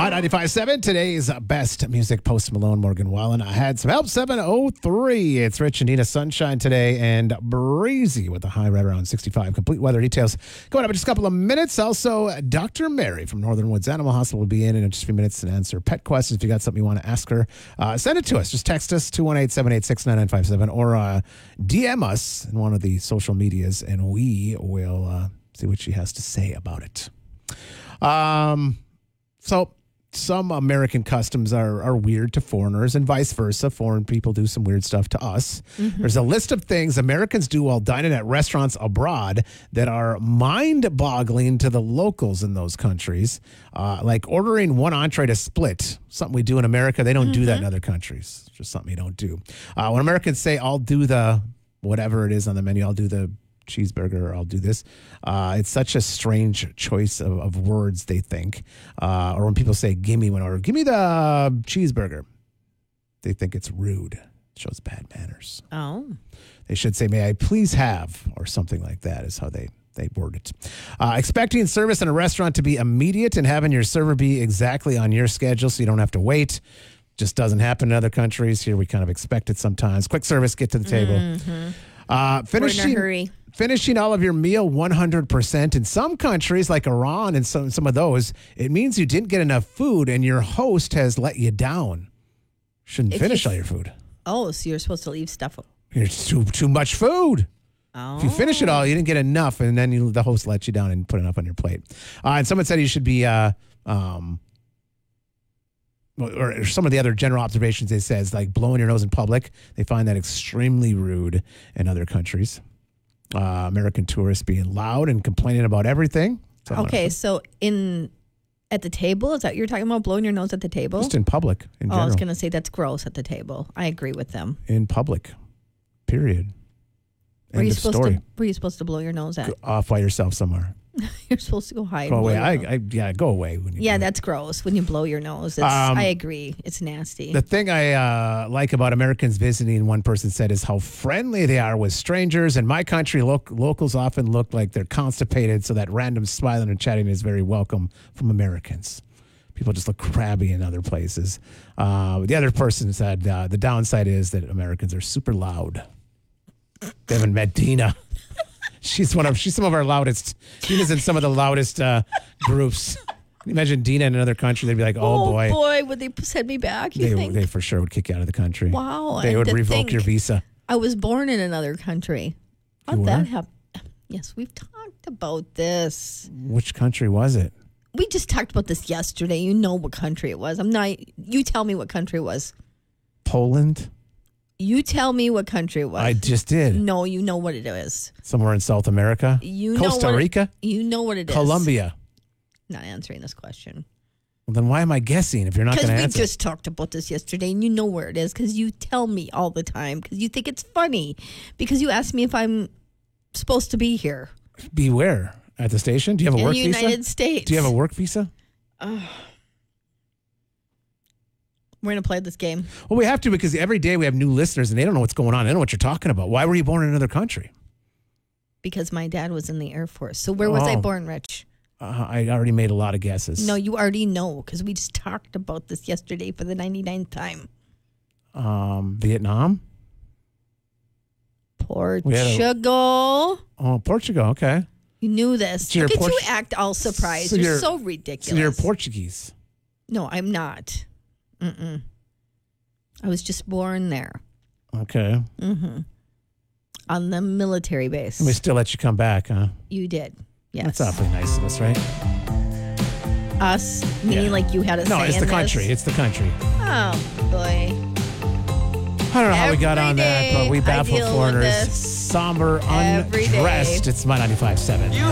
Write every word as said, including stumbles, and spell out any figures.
My ninety-five point seven, today's best music, Post Malone, Morgan Wallen. I had some help, seven oh three. It's Rich and Nina, sunshine today and breezy with a high right around sixty-five. Complete weather details going up in just a couple of minutes. Also, Doctor Mary from Northern Woods Animal Hospital will be in in just a few minutes and answer pet questions. If you got something you want to ask her, uh, send it to us. Just text us, two one eight, seven eight six, nine nine five seven, or uh, D M us in one of the social medias, and we will uh, see what she has to say about it. Um, so... Some American customs are, are weird to foreigners and vice versa. Foreign people do some weird stuff to us. Mm-hmm. There's a list of things Americans do while dining at restaurants abroad that are mind-boggling to the locals in those countries, uh, like ordering one entree to split, something we do in America. They don't mm-hmm. do that in other countries. It's just something you don't do. Uh, when Americans say, I'll do the whatever it is on the menu, I'll do the cheeseburger, I'll do this. Uh, it's such a strange choice of, of words, they think. Uh, or when people say, give me one order, give me the cheeseburger, they think it's rude. It shows bad manners. Oh. They should say, may I please have, or something like that is how they, they word it. Uh, expecting service in a restaurant to be immediate and having your server be exactly on your schedule so you don't have to wait. Just doesn't happen in other countries. Here we kind of expect it sometimes. Quick service, get to the table. Mm-hmm. Uh, finishing, We're in a hurry. Finishing all of your meal one hundred percent. In some countries like Iran and some, some of those, it means you didn't get enough food and your host has let you down. Shouldn't If finish you- all your food. Oh, so you're supposed to leave stuff. It's too too much food. Oh. If you finish it all, you didn't get enough, and then you, the host let you down and put enough on your plate. Uh, and someone said you should be... Uh, um, or some of the other general observations they says, like blowing your nose in public. They find that extremely rude in other countries. Uh, American tourists being loud and complaining about everything. So Okay, so in at the table, is that what you're talking about, blowing your nose at the table? Just in public, in oh, general. I was going to say that's gross at the table. I agree with them. In public, period. Were End you of supposed story. to? Were you supposed to blow your nose at? Go off by yourself somewhere. You're supposed to go hide. Go and blow away. your I, nose. I, yeah, go away. When you yeah, do it. that's gross when you blow your nose. It's, Um, I agree. It's nasty. The thing I uh, like about Americans visiting, one person said, is how friendly they are with strangers. In my country, lo- locals often look like they're constipated, so that random smiling and chatting is very welcome from Americans. People just look crabby in other places. Uh, the other person said uh, the downside is that Americans are super loud. They haven't met Dina. She's one of she's some of our loudest. Dina's in some of the loudest uh, groups. Can you imagine Dina in another country? They'd be like, "Oh, oh boy, boy, would they send me back? You they think? they for sure would kick you out of the country. Wow, they and would to revoke think your visa. I was born in another country. How'd You that were? happen? Yes, we've talked about this. Which country was it? We just talked about this yesterday. You know what country it was. I'm not. You tell me what country it was. Poland. You tell me what country it was. I just did. No, you know what it is. Somewhere in South America. You know Costa what it- Rica. You know what it is. Colombia. Not answering this question. Well, then why am I guessing if you're not going Because to we answer? just talked about this yesterday, and you know where it is. Because you tell me all the time. Because you think it's funny. Because you ask me if I'm supposed to be here Beware at the station. Do you have a in work the visa? United States. Do you have a work visa? We're gonna play this game. Well, we have to because every day we have new listeners and they don't know what's going on. They don't know what you're talking about. Why were you born in another country? Because my dad was in the Air Force. So where was I Oh. born, Rich? Uh, I already made a lot of guesses. No, you already know because we just talked about this yesterday for the ninety-ninth time. Um, Vietnam. Portugal. Oh, Portugal. Okay. You knew this. So you're Look at Port- you act all surprised. So you're, you're- so ridiculous. So you're Portuguese. No, I'm not. Mm-mm. I was just born there. Okay. Mm-hmm. On the military base. And we still let you come back, huh? You did. Yes. That's awfully nice of us, right? Us, meaning Yeah. like you had a No, say it's in the this? country. It's the country. Oh, boy. I don't know how we got Every on that, day but we I baffle deal with foreigners. this. Somber, Every day. undressed. It's my ninety-five point seven.